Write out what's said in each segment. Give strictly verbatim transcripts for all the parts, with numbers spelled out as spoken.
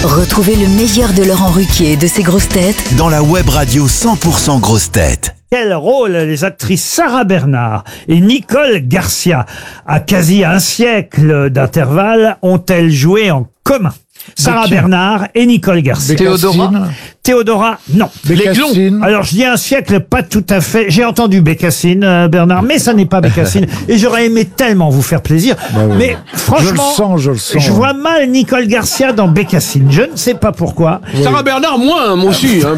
Retrouvez le meilleur de Laurent Ruquier et de ses grosses têtes dans la web radio cent pour cent grosses têtes. Quel rôle les actrices Sarah Bernard et Nicole Garcia, à quasi un siècle d'intervalle, ont-elles joué en commun? Sarah Bernard et Nicole Garcia. Théodora Théodora, non. Bécassine. Alors, je dis un siècle, pas tout à fait. J'ai entendu Bécassine, euh, Bernard, mais ça n'est pas Bécassine. Et j'aurais aimé tellement vous faire plaisir. Bah oui. Mais franchement, je le sens, je le sens. je vois mal Nicole Garcia dans Bécassine. Je ne sais pas pourquoi. Oui. Sarah Bernard, moins, moi aussi. Hein.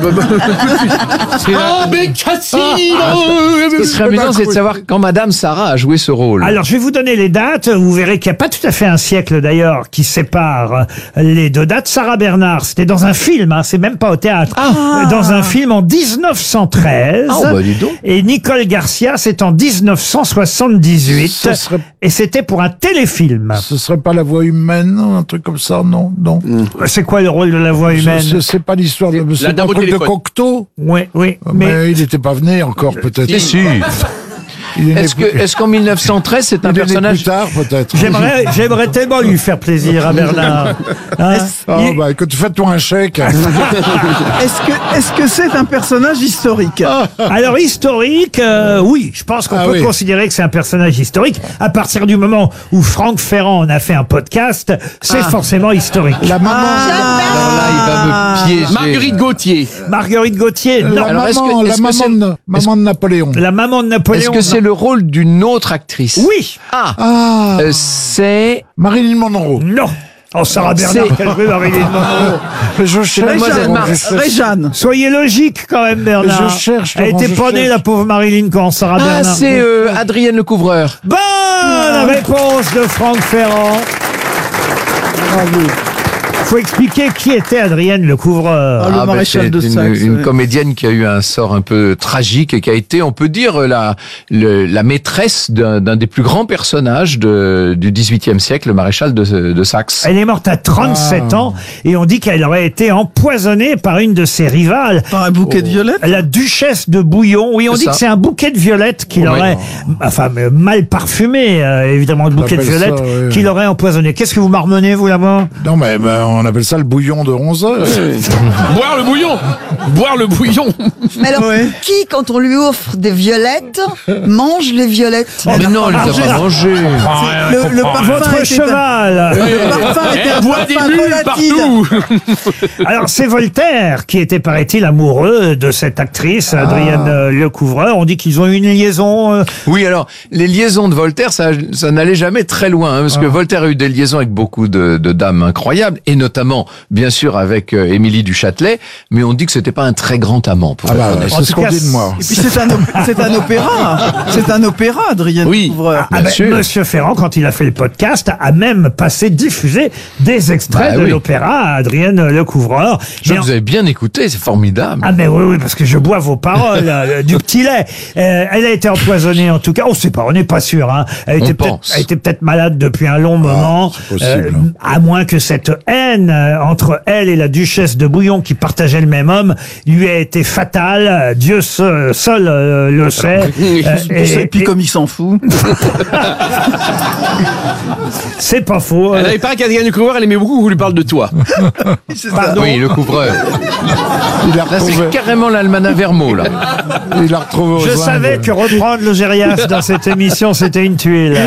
Oh, Bécassine. Ce qui serait amusant, c'est de savoir quand Madame Sarah a joué ce rôle. Alors, je vais vous donner les dates. Vous verrez qu'il n'y a pas tout à fait un siècle, d'ailleurs, qui sépare les deux dates. Sarah Bernard, c'était dans un film, hein, c'est même pas au théâtre. Ah. Dans un film en dix-neuf cent treize. Ah, bah, dis donc. Et Nicole Garcia, c'est en dix-neuf cent soixante-dix-huit. Ce serait... Et c'était pour un téléfilm. Ce serait pas La Voix humaine, un truc comme ça, non, non. Mmh. C'est quoi le rôle de La Voix humaine? C'est, c'est pas l'histoire de... C'est pas un truc de Cocteau. Oui, oui. Mais, mais... il n'était pas venu encore, peut-être. Si, si. Est-ce, que, est-ce qu'en mille neuf cent treize, c'est un il personnage... plus tard, peut-être. J'aimerais, j'aimerais tellement lui faire plaisir à Bernard. Hein? Oh, il... bah, écoute, fais-toi un chèque. Est-ce que, est-ce que c'est un personnage historique? Alors, historique, euh, oui. Je pense qu'on ah, peut oui. considérer que c'est un personnage historique. À partir du moment où Franck Ferrand en a fait un podcast, c'est ah. forcément historique. La maman... Ah. Alors là, il va me piéger. Marguerite Gauthier. Marguerite Gauthier, non. La Alors, maman, est-ce que, est-ce la maman, de, maman de Napoléon. La maman de Napoléon. Est-ce que c'est le rôle d'une autre actrice? Oui. Ah, ah. Euh, c'est Marilyn Monroe. Non. Oh, Sarah Bernard, quelle jouée Marilyn Monroe. Je cherche. Réjeanne. Soyez logique quand même, Bernard. Je cherche. Elle était pas née, la pauvre Marilyn, quand Sarah ah, Bernard. Ah, c'est euh, Adrienne Lecouvreur. Bonne ah. réponse de Franck Ferrand. Bravo. Faut expliquer qui était Adrienne Lecouvreur. Ah, le ah, maréchal bah, de une, Saxe. Une ouais. comédienne qui a eu un sort un peu tragique et qui a été, on peut dire, la, le, la maîtresse d'un, d'un des plus grands personnages de, du dix-huitième siècle, le maréchal de, de Saxe. Elle est morte à trente-sept ah. ans et on dit qu'elle aurait été empoisonnée par une de ses rivales. Par un bouquet oh. de violettes? La duchesse de Bouillon. Oui, on c'est dit ça. que c'est un bouquet de violettes qui oh, l'aurait, enfin, mal parfumé, euh, évidemment, le bouquet de violettes, ça, oui, qui oui. l'aurait empoisonné. Qu'est-ce que vous marmonnez, vous, là-bas? Non, mais ben, on appelle ça le bouillon de onze heures. Boire le bouillon. Boire le bouillon. Mais alors, oui. qui, quand on lui offre des violettes, mange les violettes? Oh, mais non, elle les a pas mangées. Le, le parfum Votre cheval. Un... Le parfum était un boit des bulles partout. Alors, c'est Voltaire qui était, paraît-il, amoureux de cette actrice, Adrienne ah. Lecouvreur. On dit qu'ils ont eu une liaison. Euh... Oui, alors, les liaisons de Voltaire, ça, ça n'allait jamais très loin, hein, parce ah. que Voltaire a eu des liaisons avec beaucoup de, de dames incroyables, et notamment, bien sûr, avec euh, Émilie du Châtelet, mais on dit que c'était pas un très grand amant. Pour ah bah, c'est ce qu'on dit de moi. Et puis c'est un, c'est un opéra, c'est un opéra, Adrienne oui. Lecouvreur. Ah, ah, ben, Monsieur Ferrand, quand il a fait le podcast, a même passé diffusé des extraits bah, de oui. l'opéra Adrienne Lecouvreur. Je mais vous en... avez bien écouté, c'est formidable. Ah mais oui, oui, parce que je bois vos paroles, euh, du petit lait. Euh, elle a été empoisonnée, en tout cas. On ne sait pas, on n'est pas sûr. Hein. Elle, était peut-être, elle était peut-être malade depuis un long moment, ah, c'est possible. Euh, à moins que cette haine euh, entre elle et la duchesse de Bouillon, qui partageait le même homme, lui a été fatale. Dieu seul, seul euh, le sait. Euh, et, et puis comme il s'en fout. C'est pas faux. Elle avait pas qu'Adrienne Lecouvreur, elle aimait beaucoup qu'on lui parle de toi. Pardon. Oui, Lecouvreur. Il a retrouvé... Là, c'est carrément l'Almanach Vermeau, là. Il a retrouvé. Je savais que reprendre le Gérias dans cette émission, c'était une tuile.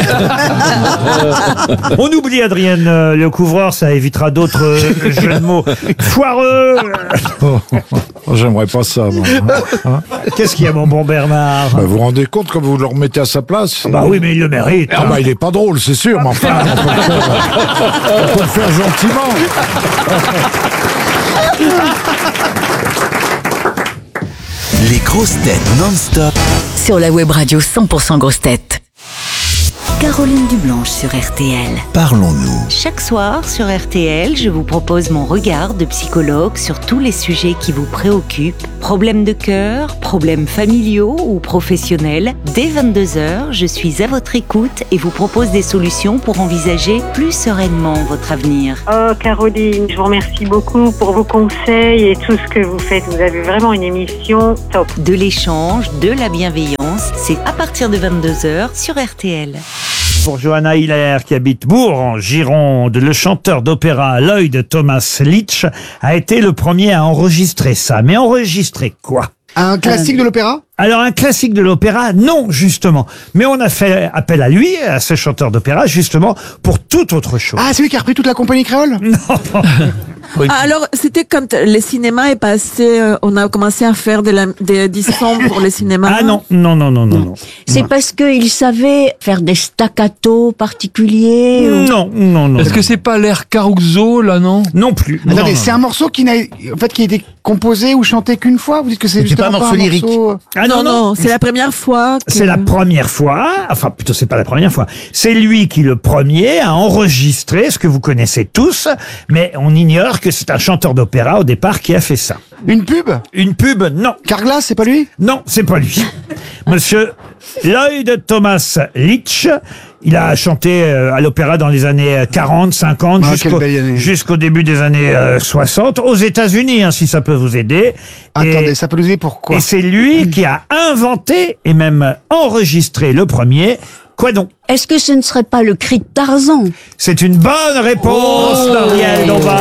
On oublie Adrienne Lecouvreur, ça évitera d'autres jeux de mots foireux. Oh, oh, j'aimerais pas ça, moi. Hein? Qu'est-ce qu'il y a, mon bon Bernard? Bah, vous vous rendez compte quand vous le remettez à sa place? Bah oui, mais il le mérite. Ah hein. bah il est pas drôle, c'est sûr, mais enfin, on peut le faire, on peut le faire gentiment. Les grosses têtes non-stop sur la web radio cent pour cent grosses têtes. Caroline Dublanche sur R T L. Parlons-nous. Chaque soir sur R T L, je vous propose mon regard de psychologue sur tous les sujets qui vous préoccupent. Problèmes de cœur, problèmes familiaux ou professionnels. Dès vingt-deux heures, je suis à votre écoute et vous propose des solutions pour envisager plus sereinement votre avenir. Oh Caroline, je vous remercie beaucoup pour vos conseils et tout ce que vous faites. Vous avez vraiment une émission top. De l'échange, de la bienveillance, c'est à partir de vingt-deux heures sur R T L. Pour Johanna Hiller, qui habite Bourg, en Gironde, le chanteur d'opéra Lloyd Thomas Leach a été le premier à enregistrer ça. Mais enregistrer quoi? Un classique de l'opéra? Alors, un classique de l'opéra, non, justement. Mais on a fait appel à lui, à ce chanteur d'opéra, justement, pour toute autre chose. Ah, c'est lui qui a repris toute la compagnie créole? Non. Ah, alors, c'était quand le cinéma est passé, euh, on a commencé à faire de la, des éditions pour le cinéma. Ah non, non, non, non, non. non. C'est parce qu'il savait faire des staccato particuliers ou- Non, non, non. Est-ce que c'est pas l'air Caruso, là, non? Non plus. Attendez, Non, non, c'est un morceau qui n'a, en fait, qui a été composé ou chanté qu'une fois? Vous dites que c'est C'est justement pas un morceau lyrique. morceau- Ah non, non, c'est la première fois. que- C'est la première fois, enfin plutôt c'est pas la première fois, c'est lui qui le premier a enregistré ce que vous connaissez tous, mais on ignore que c'est un chanteur d'opéra au départ qui a fait ça. Une pub? Une pub, non. Carglass, c'est pas lui? Non, c'est pas lui. Monsieur Lloyd Thomas Leach, il a chanté euh, à l'opéra dans les années quarante, cinquante, Ah, jusqu'au quelle belle année. jusqu'au début des années euh, soixante, aux États-Unis, hein, si ça peut vous aider. Attendez, Et- ça peut nous aider pourquoi? Et c'est lui qui a inventé et même enregistré le premier. Quoi donc? Est-ce que ce ne serait pas le cri de Tarzan? C'est une bonne réponse d'Ariel Dombal.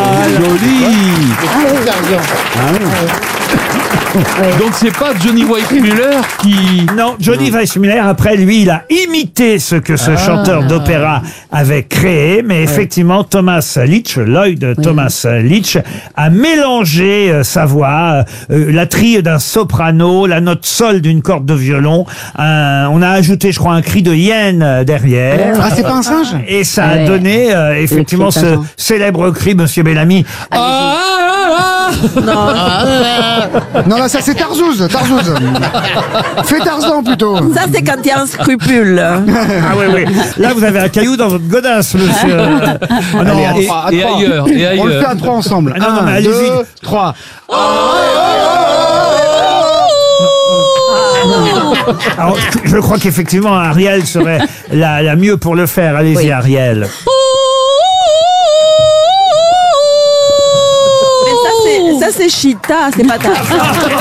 Donc c'est pas Johnny Weissmuller qui... Non, Johnny Weissmuller, après lui, il a imité ce que ce chanteur d'opéra avait créé, mais effectivement, Thomas Leach, Lloyd Thomas Leach, a mélangé euh, sa voix, euh, la trille d'un soprano, la note sol d'une corde de violon, un- on a ajouté, je crois, un cri de hyène euh, derrière. Ah, c'est pas un singe? Et ça a Ouais. donné euh, effectivement cri de ce Tarzan. célèbre cri, Monsieur Bellamy. Ah, ah, ah, Non, là, ça, c'est Tarzouz, Tarzouz. Fais Tarzan, plutôt. Ça, c'est quand il y a un scrupule. Ah oui, oui. Là, vous avez un caillou dans votre godasse, monsieur. Ah non, Allez, à Et, trois, à et trois. ailleurs, et On le fait ailleurs. à trois ensemble. Ah non, non, mais Un, allez-y. deux, trois. alors, je crois qu'effectivement, Ariel serait la, la mieux pour le faire. Allez-y, Oui. Ariel. Mais ça, c'est, ça, c'est Chita, c'est pas Tarzan.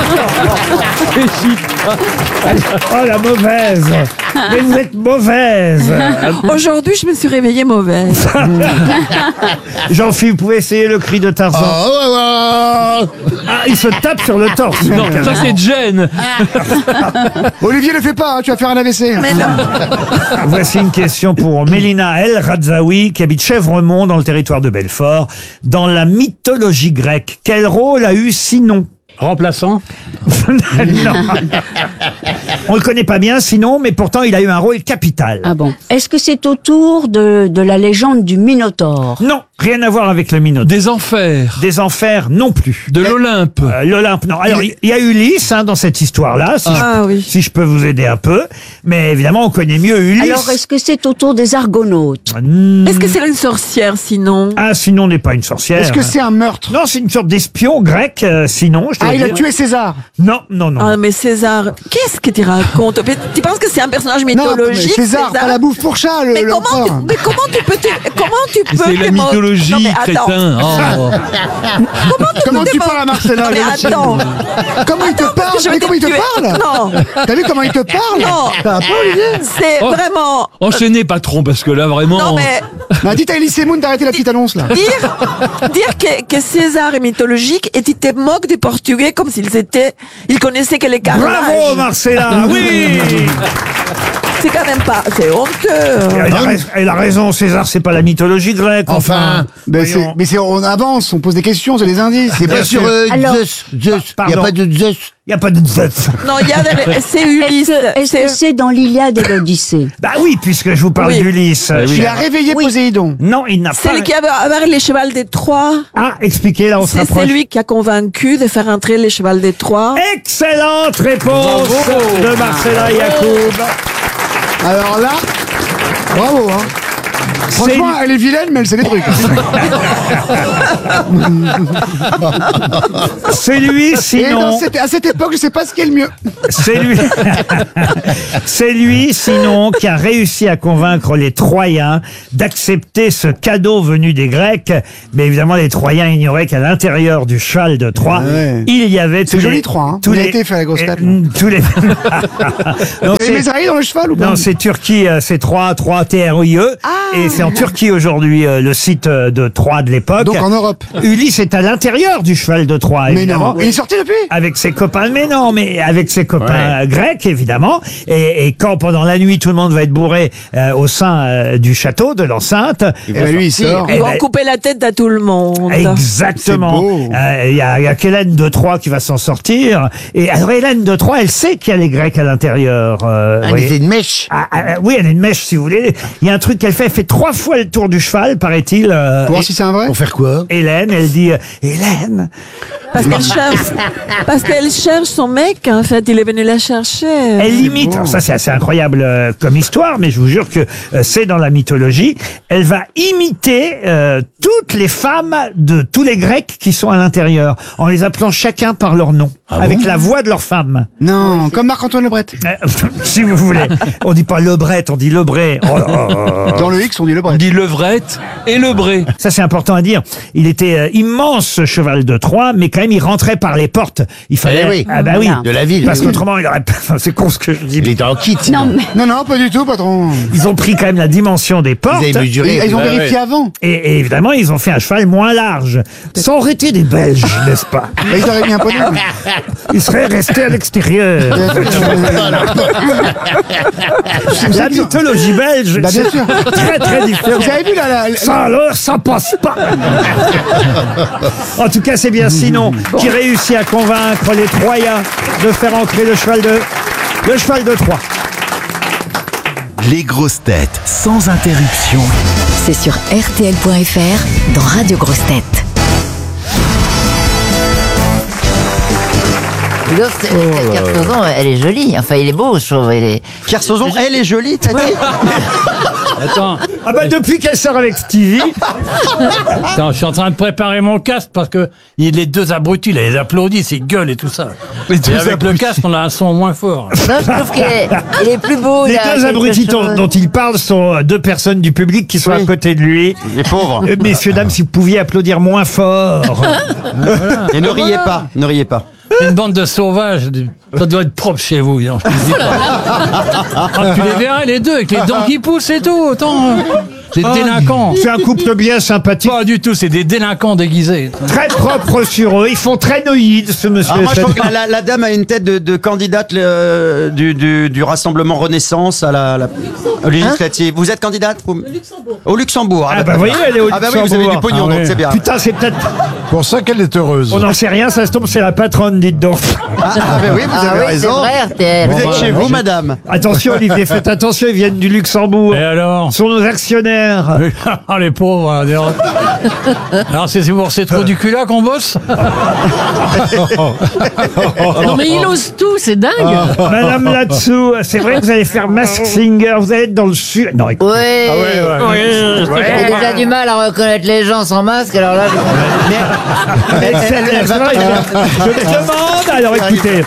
Oh, la mauvaise. Mais vous êtes mauvaise. Aujourd'hui, je me suis réveillée mauvaise. Jean-Philippe, vous pouvez essayer le cri de Tarzan. Ah, il se tape sur le torse. Non, ça c'est Jen. Olivier, le fais pas, hein, tu vas faire un A V C. Mais non. Voici une question pour Mélina El Radzaoui, qui habite Chèvremont, dans le territoire de Belfort. Dans la mythologie grecque, quel rôle a eu Sinon? Remplaçant? Non. On le connaît pas bien, Sinon, mais pourtant il a eu un rôle capital. Ah bon. Est-ce que c'est autour de, de la légende du Minotaure? Non, rien à voir avec le Minotaure. Des enfers. Des enfers non plus. De l'Olympe. Euh, L'Olympe, non. Alors, il y a Ulysse hein, dans cette histoire-là, si, Ah je, oui. si je peux vous aider un peu. Mais évidemment, on connaît mieux Ulysse. Alors, est-ce que c'est autour des Argonautes? Hmm. Est-ce que c'est une sorcière, sinon? Ah, Sinon n'est pas une sorcière. Est-ce que c'est un meurtre? Non, c'est une sorte d'espion grec, euh, Sinon. Je dois Ah, il a dire. tué César. Non, non, non. Ah, mais César, qu'est-ce que tu racontes? Tu penses que c'est un personnage Non, mais mythologique? César, pas la bouffe pour chat, le Mais comment, tu, l'empereur. mais comment tu peux te, comment tu peux C'est la te mo- mythologie, Non, mais attends. crétin. Oh. Comment tu Comment peux tu te mo- parles à Marcella, Non, mais Leontine? attends. Comment il te Attends, parce parle? que je Mais vais comment il te tuer. parle? Non. T'as vu comment il te parle? Non. T'as pas, Olivier? C'est Oh. vraiment. Enchaînez, patron, parce que là, vraiment... Non, mais Bah, dites à Elise Moon d'arrêter la petite annonce, là. dire, dire que, que César est mythologique et tu te moques des Portugais comme s'ils étaient. Ils connaissaient que les carnages. Bravo, Marcella. Oui. C'est quand même pas. C'est honteux. Elle a, rais- elle a raison, César, c'est pas la mythologie grecque. Enfin. Mais c'est, Voyons. mais c'est, on avance, on pose des questions, c'est des indices. C'est pas Bien sur sûr. euh, Alors- Zeus. Zeus. Il n'y a Pardon. pas de Zeus. Il n'y a pas de Zeus. Non, il y a des- c'est Ulysse. Est-ce que C'est- c'est dans l'Iliade et l'Odyssée? Bah oui, puisque je vous parle Oui. d'Ulysse. Il a réveillé Poséidon. Non, il n'a C'est pas... le qui avait avec les chevals des Troie. Ah, expliquez, là, on se C'est rapproche. c'est lui qui a convaincu de faire entrer les chevals des Troie. Excellente réponse de Marcella Yacoub. Alors là, bravo, hein. Franchement, elle est vilaine, mais elle sait des trucs. C'est lui, Et dans sinon. cette- à cette époque, je sais pas ce qui est le mieux. C'est lui. C'est lui, sinon, qui a réussi à convaincre les Troyens d'accepter ce cadeau venu des Grecs. Mais évidemment, les Troyens ignoraient qu'à l'intérieur du cheval de Troie, Ah ouais. il y avait tous C'est joli, les, Troyes, hein. tous Il a les, été fait à la grosse tête, euh, tous les. Il Non, y avait c'est- mes oreilles dans le cheval ou pas? non, c'est Turquie, euh, c'est Troyes, Troyes, T R I E. Et c'est en Turquie aujourd'hui, euh, le site euh, de Troyes de l'époque. Donc en Europe. Ulysse est à l'intérieur du cheval de Troie, Mais évidemment. non. Il est sorti depuis? Avec ses copains, mais non, mais avec ses copains euh, grecs, évidemment. Et, et quand pendant la nuit, tout le monde va être bourré euh, au sein euh, du château, de l'enceinte. Et ben lui, il sort. Ils Eh vont ben, couper la tête à tout le monde. Exactement. C'est beau. Euh, Il y a, il y a qu'Hélène de Troie qui va s'en sortir. Et alors Hélène de Troie, elle sait qu'il y a les Grecs à l'intérieur. Euh, vous voyez. une mèche. Ah, ah, oui, elle a une mèche, si vous voulez. Il y a un truc qu'elle fait. Elle fait trois fois le tour du cheval, paraît-il. euh, Pour voir si c'est un vrai? Pour faire quoi? Hélène, elle dit euh, Hélène. Parce qu'elle cherche, parce qu'elle cherche son mec, en fait, il est venu la chercher. Elle imite, alors ça c'est assez incroyable euh, comme histoire, mais je vous jure que euh, c'est dans la mythologie. Elle va imiter euh, toutes les femmes de tous les Grecs qui sont à l'intérieur, en les appelant chacun par leur nom, avec la voix de leur femme. Non, comme Marc-Antoine Lebret. Euh, si vous voulez. On dit pas Lebret, on dit Lebré. Oh là là. Dans le X, on dit Lebret. On dit levrette et lebré. Ça, c'est important à dire. Il était euh, immense, ce cheval de Troie, mais quand même, il rentrait par les portes. Il fallait. Eh oui. Ah bah oui. De la ville. Parce Oui. qu'autrement, il aurait pas. C'est con ce que je dis. Il était en kit. Non, mais Non, non, pas du tout, patron. Ils ont pris quand même la dimension des portes. Ils avaient mesuré. Et ils ont Ouais, vérifié ouais. avant. Et, et évidemment, ils ont fait un cheval moins large. Ça aurait été des Belges, n'est-ce pas? Bah, ils auraient mis un poney. Ils seraient restés à l'extérieur. La mythologie belge, Bah, bien c'est sûr. très très différent. Vous avez vu là, là, là- Ça alors, ça passe pas. En tout cas, c'est bien Sinon qui réussit à convaincre les Troyens de faire entrer le cheval de le cheval de Troie. Les grosses têtes sans interruption. C'est sur R T L point F R dans Radio Grosses Têtes. Dis donc, c'est- Kersozon, elle est jolie. Enfin, il est beau, je trouve. Il est... Kersozon, elle est jolie, t'as dit? Attends, Ah bah depuis qu'elle sort avec Stevie, attends, je suis en train de préparer mon casque parce que il- les deux abrutis, là, ils applaudissent, ils gueulent et tout ça. Les Et deux avec le abrutis. casque, on a un son moins fort. Non, je trouve qu'il est, il est plus beau. les il a deux quelque abrutis dont, chose- dont il parle sont euh, deux personnes du public qui sont à côté de lui. Les pauvres. Euh, Messieurs, dames, si vous pouviez applaudir moins fort. Et ne riez pas, ne riez pas. Une bande de sauvages, ça doit être propre chez vous. Non, je te le dis pas. Ah, tu les verrais les deux avec les dents qui poussent et tout. Attends, des délinquants. C'est un couple bien sympathique. Pas du tout, c'est des délinquants déguisés. Très propre sur eux. Ils font très noïdes, ce monsieur. Alors moi, je trouve que la, la- la dame a une tête de, de candidate euh, du, du, du Rassemblement Renaissance à la, la aux législatives. Vous êtes candidate vous... Au Luxembourg. Au Luxembourg. Ah bah vous voyez, elle est au Ah bah oui, vous avez du Luxembourg. pognon, Ah donc ouais. c'est bien. Putain, c'est peut-être... Pour ça qu'elle est heureuse. On n'en sait rien, ça se tombe, c'est la patronne, dites donc. Ah, ah bah oui, vous Ah avez oui, c'est raison. vrai, R T L. Vous êtes chez bah, vous, je- madame. Attention, Olivier, faites attention, ils viennent du Luxembourg. Et alors Ce sont nos actionnaires. Ah, les pauvres. hein, d'ailleurs. Alors, c'est pour ces trous du cul là qu'on bosse. non, mais il ose tout, c'est dingue. Madame là-dessous, c'est vrai que vous allez faire Mask Singer, vous allez être dans le sud. Non, écoute. Oui. Ouais. J'ai déjà du mal à reconnaître les gens sans masque, alors là. je- Elle- elle- elle- c'est vrai, je, je me demande, alors écoutez.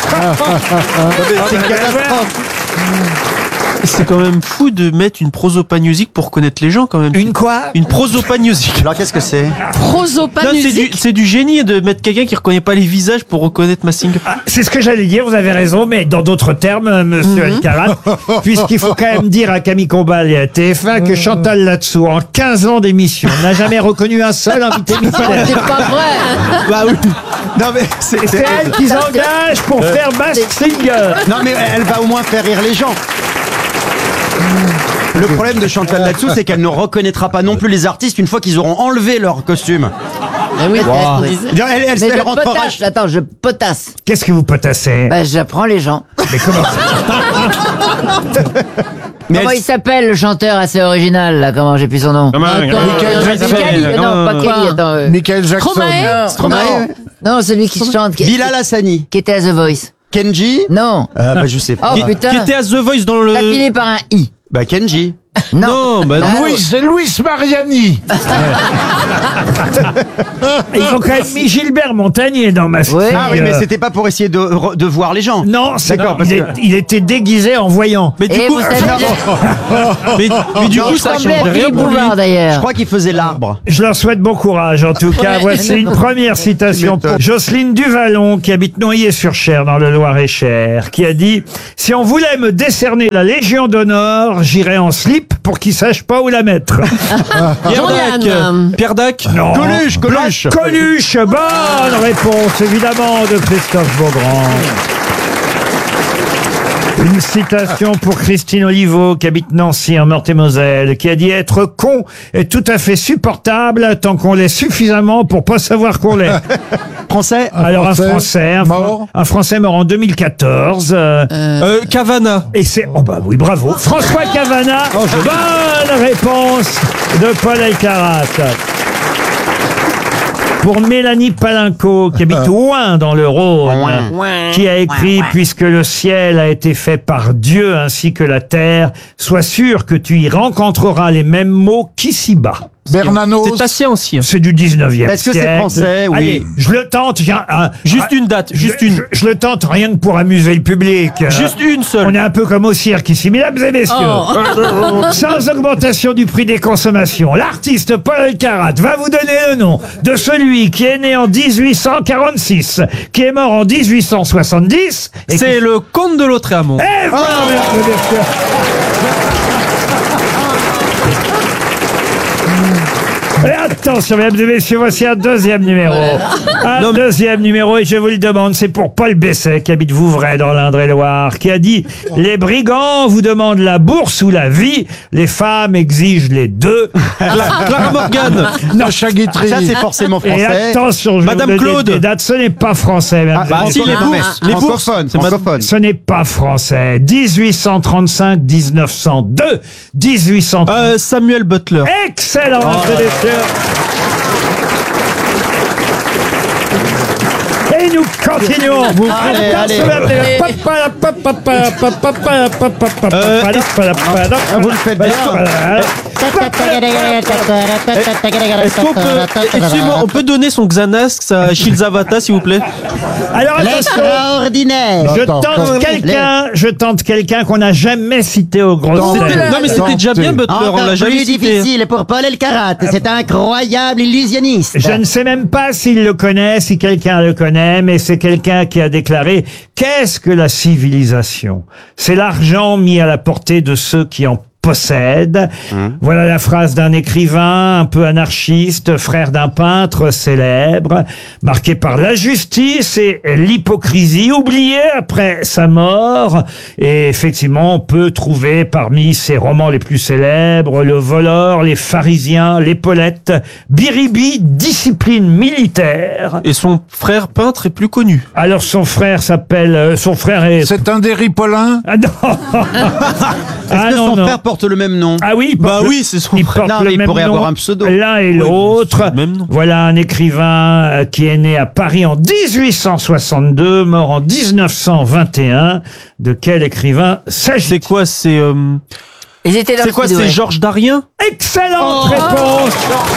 C'est quand même fou de mettre une prosopagnosie pour connaître les gens quand même. Une quoi Une prosopagnosie. Alors qu'est-ce que c'est? Non, c'est du, Prosopagnosie. c'est du génie de mettre quelqu'un qui reconnaît pas les visages pour reconnaître ma single. Ah, c'est ce que j'allais dire, vous avez raison, mais dans d'autres termes, euh, monsieur Alcarat, puisqu'il faut quand même dire à Camille Combal et à T F un que Chantal là-dessous, en quinze ans d'émission, n'a jamais reconnu un seul invité mystère. C'est pas vrai. Bah oui. Non mais c'est Et c'est elle qu'ils engagent pour faire Mask Singer. Non mais elle va au moins faire rire les gens. Le problème de Chantal là-dessous, c'est qu'elle ne reconnaîtra pas non plus les artistes une fois qu'ils auront enlevé leur costume. Oui, Wow. Elle, elle, elle, mais elle je rentrera. potasse, attends, je potasse. Qu'est-ce que vous potassez? Bah, j'apprends les gens. Mais comment Mais Comment elle- il s'appelle le chanteur assez original là? Comment j'ai plus son nom? Comment- Attends, Michael euh, Jackson. Kelly, euh, Non, pas Kelly, attends. euh, Michael Jackson. Stromae. Stromae, non, ouais. non, celui qui chante, qui, Bilal Hassani. qui était à The Voice. Kenji. Non. Euh, bah je sais pas. Oh Qui putain. était à The Voice dans Ça le. finit par un I. Bah Kenji. Non, bah non. Louis, c'est Louis Mariani. Ils ont quand même mis Gilbert Montagnier dans Mask Singer. Ah oui, mais c'était pas pour essayer de, de voir les gens. Non, c'est D'accord, il, parce est- que- il était déguisé en voyant. Mais du Et coup, vous savez, mais, mais du Non, coup, je ça crois change Philippe rien pour lui. Bouvard Je d'ailleurs. crois qu'il faisait l'arbre. Je leur souhaite bon courage, en tout cas. Voici une première citation pour Jocelyne Duvallon, qui habite Noyer-sur-Cher, dans le Loir-et-Cher, qui a dit « Si on voulait me décerner la Légion d'honneur, j'irais en slip pour qu'ils sachent pas où la mettre. Pierre Dac. Jean-Yann. Pierre Dac. » Non. Coluche, Coluche. Coluche, bonne réponse, évidemment, de Christophe Beaugrand. Une citation pour Christine Oliveau, qui habite Nancy, en Meurthe-et-Moselle, qui a dit « Être con est tout à fait supportable tant qu'on l'est suffisamment pour pas savoir qu'on l'est. » Français. Alors un Français Français, un, Fran- mort. un Français mort en deux mille quatorze. euh, Euh, Cavana. Et c'est... Oh bah oui, bravo. François Cavana. Bonne réponse de Paul Elkarat. Pour Mélanie Palinco, qui habite Ouin dans le Rhône, qui a écrit « Puisque le ciel a été fait par Dieu ainsi que la terre, sois sûr que tu y rencontreras les mêmes mots qu'ici-bas. » Bernanos. C'est Tacien aussi. hein. C'est du dix-neuvième Est-ce que siècle. c'est français? Oui. Allez, je le tente. j'ai un- un- Juste une date, juste je, une. Je, je le tente rien que pour amuser le public. Juste une On seule. est un peu comme au cirque ici, mesdames et messieurs. Sans augmentation du prix des consommations, l'artiste Paul Elkarat va vous donner le nom de celui qui est né en dix-huit cent quarante-six, qui est mort en dix-huit cent soixante-dix. et C'est qui- le comte de Lautréamont. Eh, voilà, mesdames et messieurs. Et attention, mesdames et messieurs, voici un deuxième numéro. Un deuxième numéro, et je vous le demande, c'est pour Paul Besset, qui habite Vouvray, dans l'Indre-et-Loire, qui a dit « Les brigands vous demandent la bourse ou la vie, les femmes exigent les deux. Cla- Clara Morgan. » Sacha Guitry. Ça, c'est forcément Et français. attention, je Madame vais vous donner Claude. des dates, ce n'est pas français, mesdames Ah, et bah, messieurs. si, les non, mais bourses, les bourses. francophone, C'est ma- francophone. Ce n'est pas français. dix-huit cent trente-cinq à dix-neuf cent deux. dix-huit cent trente. Euh, Samuel Butler. Excellent, mesdames et messieurs. Et nous continuons. Allez, allez. Vous le faites bien. Est-ce qu'on peut, excusez-moi, on peut donner son Xanax à Shilzavata, s'il vous plaît? Alors attention, L'extraordinaire. je Attends, tente attends. quelqu'un, je tente quelqu'un qu'on n'a jamais cité au gros Attends, tête. Non, mais c'était déjà bien Butler, on Encore l'a jamais plus cité. difficile pour Paul Elkarat, cet incroyable illusionniste. Je ne sais même pas s'il le connaît, si quelqu'un le connaît, mais c'est quelqu'un qui a déclaré « Qu'est-ce que la civilisation ? C'est l'argent mis à la portée de ceux qui en possèdent. » Voilà la phrase d'un écrivain un peu anarchiste, frère d'un peintre célèbre, marqué par l'injustice et l'hypocrisie, oublié après sa mort. Et effectivement, on peut trouver parmi ses romans les plus célèbres Le Voleur, Les Pharisiens, L'Épaulette, Biribi, Discipline militaire. Et son frère peintre est plus connu. Alors son frère s'appelle... euh, son frère est... C'est un des Ripollins. Ah non. Est-ce Ah que non, son non. frère porte le même nom? Ah oui, il Bah porte le- oui, c'est son il frère. porte Non, le mais il même pourrait nom, avoir un pseudo. l'un et Oui, l'autre. c'est le même nom. Voilà un écrivain euh, qui est né à Paris en dix-huit cent soixante-deux, mort en dix-neuf cent vingt et un. De quel écrivain s'agit-il? C'est quoi, c'est... euh, Ils étaient dans C'est le quoi, studio, c'est ouais. Georges Darien? Excellente réponse.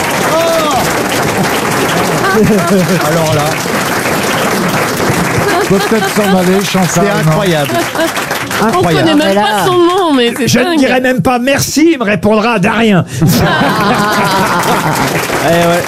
Alors là, Peut-être s'en aller, Chantal. c'est non. incroyable. On connaît Incroyable. même mais là- pas son nom, mais c'est Je ne dingue. dirai même pas merci, il me répondra Darien. Eh ouais.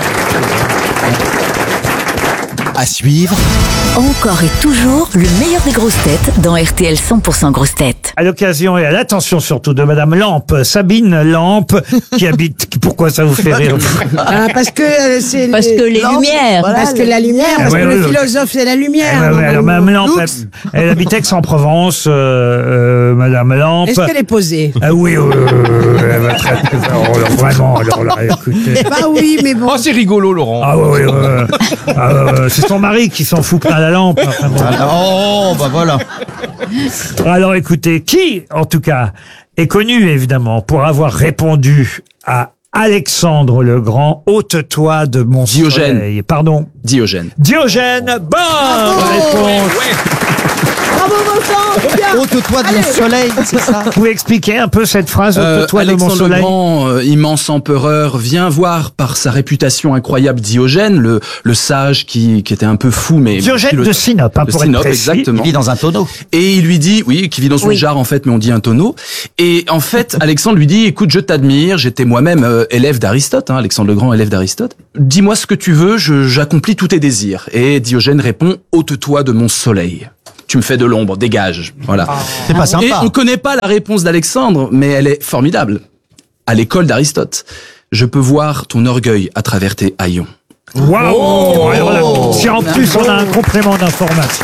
À suivre, Encore et toujours le meilleur des grosses têtes dans R T L cent pour cent grosses têtes. À l'occasion et à l'attention surtout de Madame Lampe, Sabine Lampe, qui habite... Pourquoi ça vous fait rire? Ah, parce que euh, c'est Parce que les lumières. Parce que la lumière, parce Ah, ouais, que ouais, le ouais. philosophe c'est la lumière. Eh ben, ouais, alors, Madame Lampe, elle, Lux. elle habite Aix-en-Provence, euh, euh, Madame Lampe. Est-ce qu'elle est posée? Ah oui, oui, oui, oui, oui, elle va très, très- oh, alors, vraiment, alors là, écoutez. Bah oui, mais bon. Oh, c'est rigolo, Laurent. Ah oui, oui, oui. Ah, euh, c'est son mari qui s'en fout plein la lampe. Enfin, bon. Oh, bah voilà. Alors écoutez, qui, en tout cas, est connu évidemment pour avoir répondu à Alexandre le Grand, ôte-toi de mon Diogène. soleil. Pardon. Diogène. Diogène, bonne réponse Bravo Vincent, c'est bien. Ôte-toi de mon Allez. soleil, c'est ça. Vous pouvez expliquer un peu cette phrase, Euh, ôte-toi de mon Alexandre le soleil. Grand, euh, immense empereur, vient voir par sa réputation incroyable Diogène, le, le sage qui, qui était un peu fou, mais Diogène le- de Sinope, hein, de pour être Sinope, précis. exactement. Il vit dans un tonneau. Et il lui dit, oui, qui vit dans une Oui. jarre en fait, mais on dit un tonneau. Et en fait, Alexandre lui dit, écoute, je t'admire, j'étais moi-même euh, élève d'Aristote, hein, Alexandre le Grand, élève d'Aristote. Dis-moi ce que tu veux, je, j'accomplis tous tes désirs. Et Diogène répond, ôte-toi de mon soleil. Tu me fais de l'ombre, dégage. Voilà. C'est pas sympa. Et on connaît pas la réponse d'Alexandre, mais elle est formidable. À l'école d'Aristote, je peux voir ton orgueil à travers tes haillons. Waouh! Alors là, si en plus on a un complément d'information.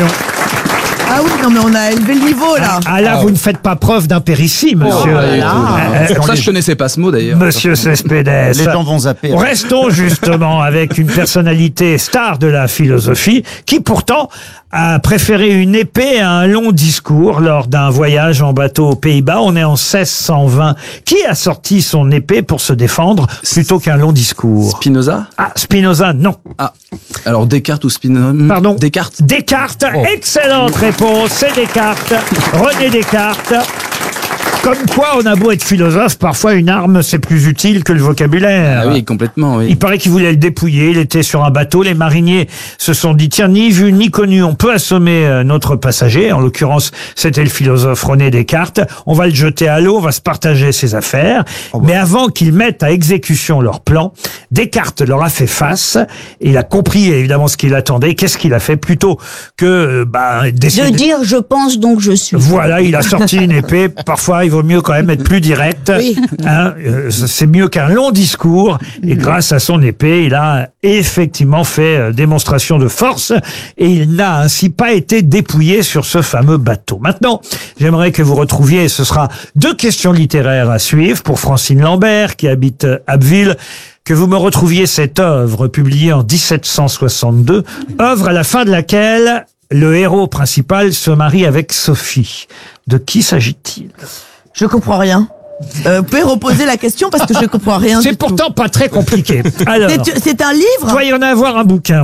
Ah oui, non mais on a élevé le niveau là. Ah là, vous ne faites pas preuve d'impéritie, monsieur. Oh, Euh, C'est pour ça euh, que je connaissais pas ce mot d'ailleurs. Monsieur Cespedes. Les gens vont zapper. Restons justement avec une personnalité star de la philosophie qui pourtant a préféré une épée à un long discours lors d'un voyage en bateau aux Pays-Bas. On est en seize cent vingt. Qui a sorti son épée pour se défendre plutôt qu'un long discours? Spinoza? Ah, Spinoza, non. Ah, alors Descartes ou Spinoza? Pardon? Descartes. Descartes, excellente réponse, c'est Descartes, René Descartes. Comme quoi, on a beau être philosophe, parfois une arme c'est plus utile que le vocabulaire. Ah oui, complètement, oui. Il paraît qu'il voulait le dépouiller, il était sur un bateau, les mariniers se sont dit, tiens, ni vu ni connu, on peut assommer euh, notre passager, en l'occurrence c'était le philosophe René Descartes, on va le jeter à l'eau, on va se partager ses affaires, mais avant qu'ils mettent à exécution leur plan, Descartes leur a fait face, et il a compris évidemment ce qu'il attendait, qu'est-ce qu'il a fait, plutôt que euh, bah, De d'essayer de- dire je pense donc je suis. Voilà, il a sorti une épée. Parfois, il vaut mieux quand même être plus direct. Hein, euh, c'est mieux qu'un long discours. Et grâce à son épée, il a effectivement fait euh, démonstration de force. Et il n'a ainsi pas été dépouillé sur ce fameux bateau. Maintenant, j'aimerais que vous retrouviez, et ce sera deux questions littéraires à suivre pour Francine Lambert, qui habite euh, Abbeville, que vous me retrouviez cette œuvre publiée en dix-sept cent soixante-deux, œuvre à la fin de laquelle le héros principal se marie avec Sophie. De qui s'agit-il? Je comprends rien. Euh, vous pouvez reposer la question parce que je comprends rien. C'est du pourtant tout. pas très compliqué. Alors, C'est- C'est un livre. il doit y en avoir un bouquin.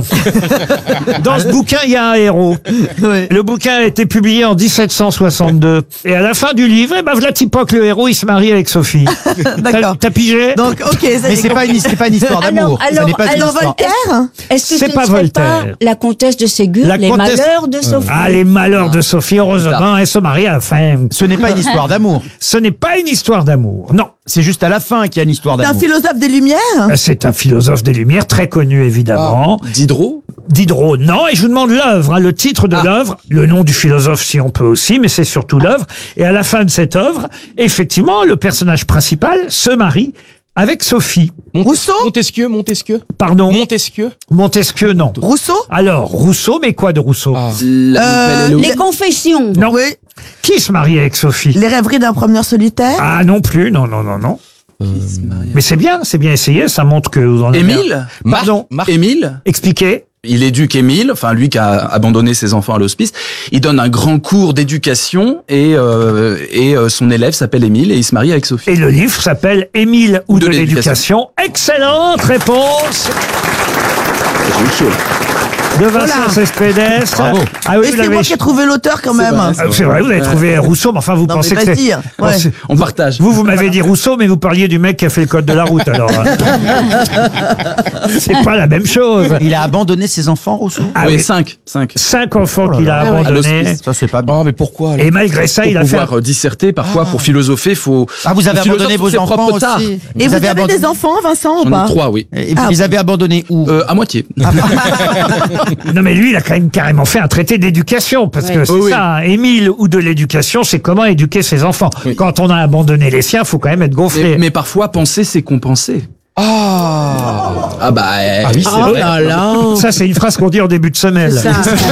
Dans ce bouquin, il y a un héros. Le bouquin a été publié en dix-sept cent soixante-deux. Et à la fin du livre, eh ben, voilà Tipoc, le héros, il se marie avec Sophie. D'accord. T'as pigé? Donc, ok. ça Mais y est. c'est pas une, c'est pas une histoire d'amour. Alors, Ça n'est pas une alors, histoire. Voltaire. Est-ce que C'est ce pas ne serait Voltaire. pas la comtesse de Ségur, La les comtesse- malheurs de Sophie? Ah, les malheurs de Sophie, heureusement, elle se marie à la fin. Ce n'est pas une histoire d'amour. Ce n'est pas une histoire d'amour, non. C'est juste à la fin qu'il y a une histoire C'est un d'amour. philosophe des Lumières. C'est un philosophe des Lumières, très connu évidemment. Diderot? Diderot, non. Et je vous demande l'œuvre, hein, le titre de l'œuvre, le nom du philosophe si on peut aussi, mais c'est surtout l'œuvre. Et à la fin de cette œuvre, effectivement, le personnage principal se marie avec Sophie. Rousseau. Montesquieu, Montesquieu. Pardon. Montesquieu. Montesquieu, non. Rousseau. Alors, Rousseau, mais quoi de Rousseau? La Euh, Les confessions. Non. Oui. Qui se marie avec Sophie? Les rêveries d'un promeneur solitaire. Ah non plus, non, non, non, non. Mais c'est bien, c'est bien essayé, ça montre que vous en avez... Émile? Pardon. Marc- Émile? Expliquez. Il éduque Émile, enfin lui qui a abandonné ses enfants à l'hospice. Il donne un grand cours d'éducation et, euh, et euh, son élève s'appelle Émile et il se marie avec Sophie. Et le livre s'appelle Émile ou de, De l'éducation. Excellente réponse J'ai eu chaud, là. de Vincent Cespedes. Bravo. Ah oui, Et vous c'est l'avez- moi qui ai trouvé l'auteur quand même. vrai, Ah, c'est vrai, vous avez trouvé Rousseau, mais enfin vous Non, pensez mais que vas-y, c'est... ouais. pensez- On partage. Vous, vous m'avez dit Rousseau, mais vous parliez du mec qui a fait le code de la route, alors. hein. C'est pas la même chose. Il a abandonné ses enfants, Rousseau. Ah oui, oui, cinq. cinq. cinq enfants qu'il a À abandonnés. l'hospice. Ça, c'est pas bien. Ah, mais pourquoi alors Et malgré ça, Pour il a fait... pouvoir euh, disserter, parfois, pour philosopher, faut... Ah, vous avez faut abandonné philosopher vos sur ses enfants propres tares. aussi. Et vous avez abandonné- des enfants, Vincent, ou J'en pas? ai trois, oui. Et Ah. vous les avez abandonnés où Euh, à moitié. Non mais lui, il a quand même carrément fait un traité d'éducation, parce que c'est Oui, oui. ça, hein, Émile ou de l'éducation, c'est comment éduquer ses enfants. Oui. Quand on a abandonné les siens, faut quand même être gonflé. Mais, mais parfois, penser, c'est compenser. Ah. Ah bah... Ah oui, c'est Oh vrai. là là. Ça, c'est une phrase qu'on dit en début de semaine. Ça.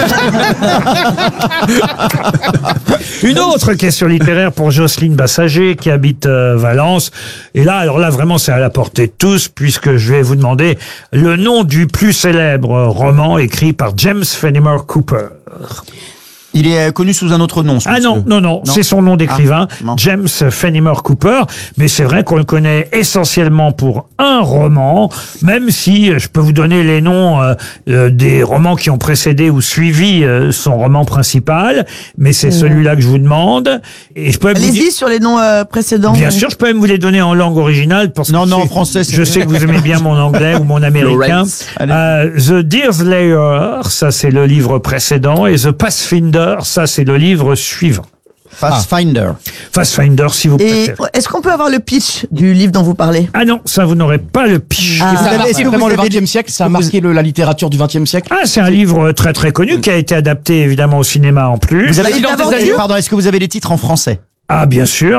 Une autre question littéraire pour Jocelyne Bassager, qui habite euh, Valence. Et là, alors là, vraiment, c'est à la portée de tous, puisque je vais vous demander le nom du plus célèbre roman écrit par James Fenimore Cooper. Il est euh, connu sous un autre nom. ce Ah non, monsieur. non, non, c'est son nom d'écrivain, Ah, non. James Fenimore Cooper, mais c'est vrai qu'on le connaît essentiellement pour un roman, même si euh, je peux vous donner les noms euh, euh, des romans qui ont précédé ou suivi euh, son roman principal, mais c'est celui-là que je vous demande. Et je peux même vous dire- Allez-y sur les noms euh, précédents. Bien sûr, je peux même vous les donner en langue originale. Parce Non, que non, c'est- en français, c'est Je sais que vous aimez bien mon anglais ou mon américain. Allez. Euh, The Deerslayer, ça c'est le livre précédent, et The Pathfinder, ça c'est le livre suivant. Pathfinder. Pathfinder, si vous Et préférez. est-ce qu'on peut avoir le pitch du livre dont vous parlez? Ah non, ça vous n'aurez pas le pitch. Ah. Et ça a Vous avez- marqué est-ce que vraiment vous le avez vingtième siècle, ça a marqué le- la littérature du vingtième siècle. Ah, c'est un livre très très connu qui a été adapté évidemment au cinéma en plus. Vous avez Silence des Est-ce- agneaux Pardon, est-ce que vous avez les titres en français? Ah, bien sûr.